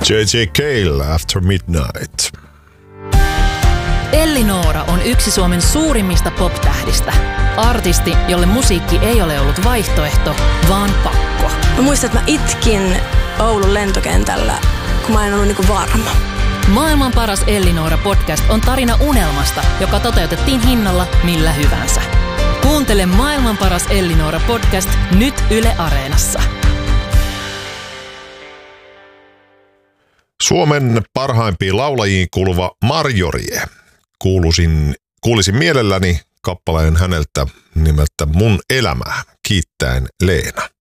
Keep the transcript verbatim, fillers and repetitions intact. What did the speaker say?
J J Cale, After Midnight. Elli Noora on yksi Suomen suurimmista pop-tähdistä. Artisti, jolle musiikki ei ole ollut vaihtoehto, vaan pakko. Mä muistan, että mä itkin Oulun lentokentällä, kun mä en ollut niinku varma. Maailman paras Elli Noora podcast on tarina unelmasta, joka toteutettiin hinnalla millä hyvänsä. Kuuntele Maailman paras Elli Noora podcast nyt Yle Areenassa. Suomen parhaimpiin laulajiin kuuluva Marjorie. Kuuluisin, kuulisin mielelläni kappaleen häneltä nimeltä Mun elämää, kiittäen Leena.